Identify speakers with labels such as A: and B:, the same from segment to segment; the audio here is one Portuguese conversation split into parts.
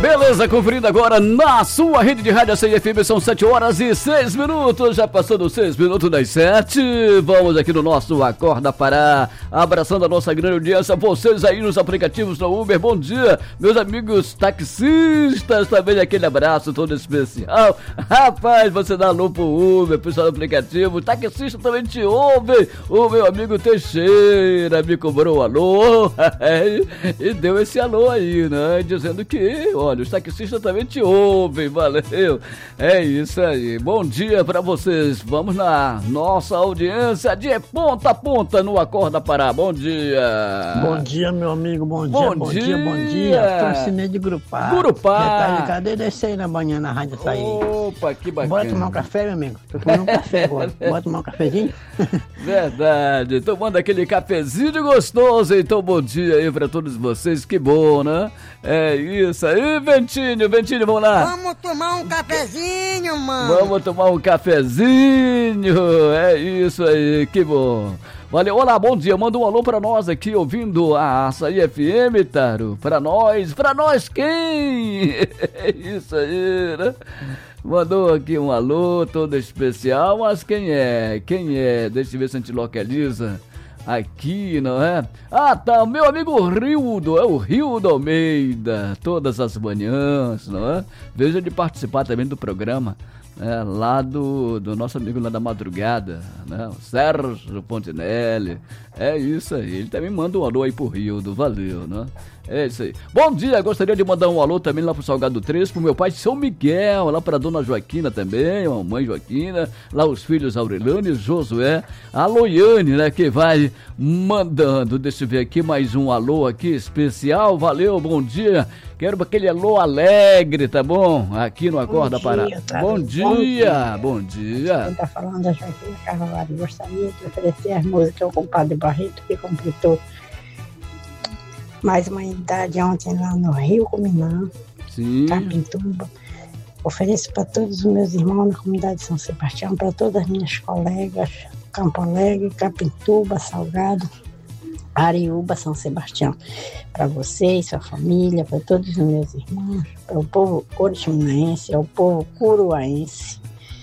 A: Beleza, conferindo agora na sua rede de rádio CFM, são 7h06. Já passou dos 6 minutos das 7. Vamos aqui no nosso Acorda Pará, abraçando a nossa grande audiência, vocês aí nos aplicativos do Uber. Bom dia, meus amigos taxistas, também aquele abraço todo especial. Rapaz, você dá alô pro Uber, pessoal do aplicativo, taxista também te ouve. O meu amigo Teixeira me cobrou um alô e deu esse alô aí, né? Dizendo que, olha, os taxistas também te ouvem, valeu. É isso aí. Bom dia pra vocês. Vamos na nossa audiência de ponta a ponta no Acorda Pará. Bom dia.
B: Bom dia, meu amigo. Bom dia. Torcinei de Grupar. Cadê descer aí na manhã na rádio sair?
A: Opa, que bacana.
B: Bora tomar um café, meu amigo? Tô tomando um café agora. Bora tomar um cafezinho?
A: Verdade. Tomando aquele cafezinho gostoso. Então, bom dia aí pra todos vocês. Que bom, né? É isso aí, Ventinho, vamos lá.
C: Vamos tomar um cafezinho, mano.
A: Vamos tomar um cafezinho. É isso aí, que bom. Valeu, olá, bom dia. Manda um alô pra nós aqui, ouvindo a Açaí FM, Taro. Pra nós quem? É isso aí, né? Mandou aqui um alô todo especial, mas quem é? Deixa eu ver se a gente localiza. Aqui, não é? Ah, tá, o meu amigo Rildo, é o Rildo Almeida, todas as manhãs, não é? Veja de participar também do programa, né? Lá do nosso amigo lá da madrugada, né? O Sérgio Pontinelli, é isso aí, ele também manda um alô aí pro Rildo, valeu, né? É isso aí. Bom dia, gostaria de mandar um alô também lá pro Salgado 3, pro meu pai São Miguel, lá pra dona Joaquina também, a mamãe Joaquina, lá os filhos Aurelano e Josué, a Loiane, né, que vai mandando. Deixa eu ver aqui mais um alô aqui especial, valeu, bom dia. Quero aquele alô alegre, tá bom? Aqui no Acorda Pará. Bom dia.
D: Quem tá falando é Joaquina Carvalho. Gostaria de oferecer as músicas ao compadre Barreto, que completou mais uma idade ontem lá no Rio Cominã, Capintuba. Ofereço para todos os meus irmãos na comunidade de São Sebastião, para todas as minhas colegas, Campo Alegre, Capintuba, Salgado, Ariúba, São Sebastião. Para você e sua família, para todos os meus irmãos, para o povo oriximineense, ao povo curuaense,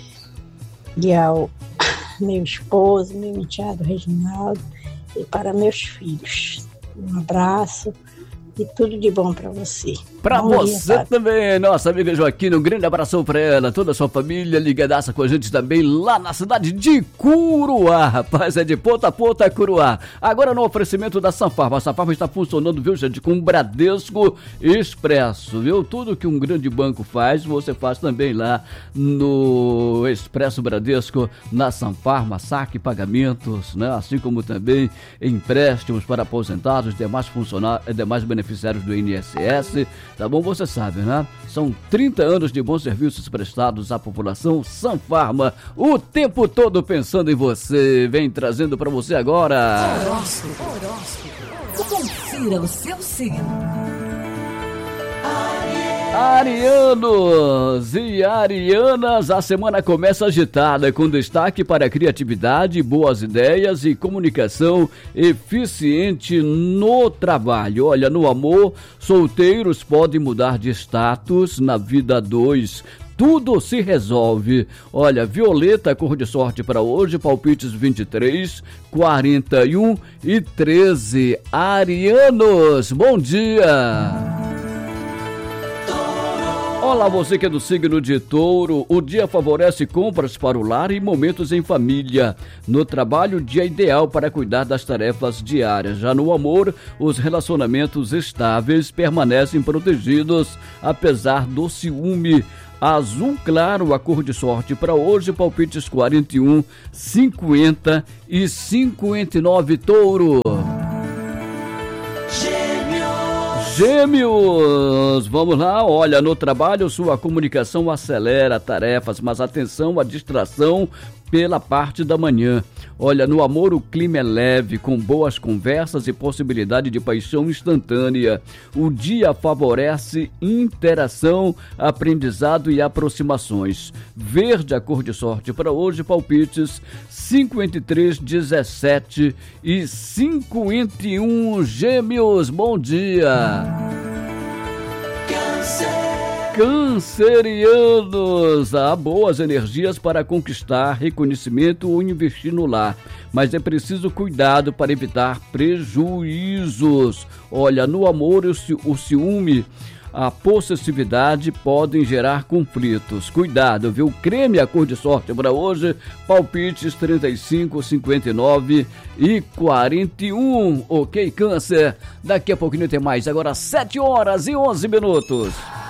D: e ao meu esposo, meu enteado Reginaldo, e para meus filhos. Um abraço e tudo de bom pra você.
A: Pra você também, nossa amiga Joaquina, um grande abração pra ela, toda a sua família ligadaça com a gente também lá na cidade de Curuá, rapaz, é de ponta a ponta Curuá. Agora no oferecimento da Sanfarma, a Sanfarma está funcionando, viu gente, com Bradesco Expresso, viu? Tudo que um grande banco faz, você faz também lá no Expresso Bradesco, na Sanfarma, saque pagamentos, né? Assim como também empréstimos para aposentados, demais funcionários, demais beneficiários do INSS. Tá bom, você sabe, né? São 30 anos de bons serviços prestados à população. Sanfarma, o tempo todo pensando em você. Vem trazendo pra você agora.
E: Horóscopo. Confira o seu signo.
A: Arianos e arianas, a semana começa agitada, com destaque para criatividade, boas ideias e comunicação eficiente no trabalho. Olha, no amor, solteiros podem mudar de status na vida a dois. Tudo se resolve. Olha, violeta, cor de sorte para hoje, palpites 23, 41 e 13. Arianos, bom dia! Olá, você que é do signo de Touro, o dia favorece compras para o lar e momentos em família. No trabalho, dia ideal para cuidar das tarefas diárias. Já no amor, os relacionamentos estáveis permanecem protegidos, apesar do ciúme. Azul claro, a cor de sorte para hoje, palpites 41, 50 e 59, Touro. Gêmeos, vamos lá, olha, no trabalho sua comunicação acelera tarefas, mas atenção à distração pela parte da manhã. Olha, no amor o clima é leve, com boas conversas e possibilidade de paixão instantânea. O dia favorece interação, aprendizado e aproximações. Verde, a cor de sorte para hoje, palpites 53, 17 e 51. Gêmeos, bom dia! Cancerianos, há boas energias para conquistar reconhecimento ou investir no lar, mas é preciso cuidado para evitar prejuízos. Olha, no amor, o ciúme, a possessividade podem gerar conflitos. Cuidado, viu? Creme a cor de sorte para hoje, palpites 35, 59 e 41. Ok, Câncer? Daqui a pouquinho tem mais. Agora 7 horas e 11 minutos.